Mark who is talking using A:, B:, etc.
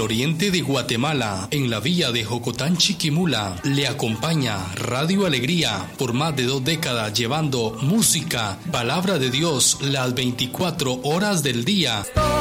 A: oriente de Guatemala, en la villa de Jocotán, Chiquimula, le acompaña Radio Alegría por más de 2 décadas, llevando música, palabra de Dios, las 24 horas del día.